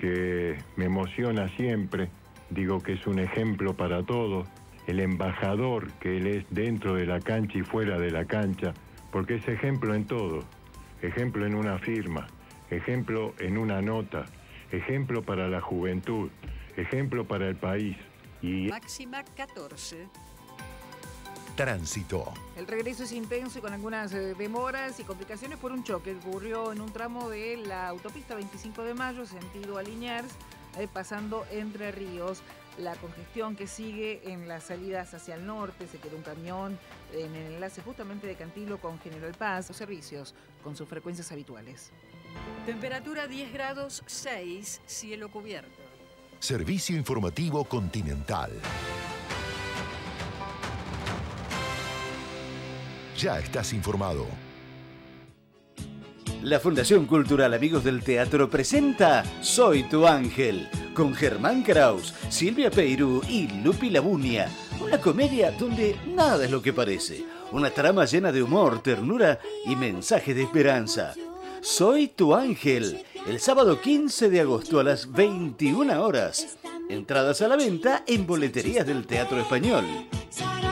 que me emociona siempre. Digo que es un ejemplo para todos. El embajador que él es dentro de la cancha y fuera de la cancha, porque es ejemplo en todo. Ejemplo en una firma, ejemplo en una nota, ejemplo para la juventud, ejemplo para el país. Y Máxima 14. Tránsito. El regreso es intenso y con algunas demoras y complicaciones por un choque que ocurrió en un tramo de la autopista 25 de Mayo, sentido a Liniers, pasando Entre Ríos. La congestión que sigue en las salidas hacia el norte, se quedó un camión en el enlace justamente de Cantilo con General Paz. Los servicios con sus frecuencias habituales. Temperatura 10 grados 6, cielo cubierto. Servicio informativo Continental. Ya estás informado. La Fundación Cultural Amigos del Teatro presenta Soy tu Ángel, con Germán Kraus, Silvia Peirú y Lupi Labunia. Una comedia donde nada es lo que parece. Una trama llena de humor, ternura y mensajes de esperanza. Soy tu Ángel, el sábado 15 de agosto a las 21 horas. Entradas a la venta en boleterías del Teatro Español.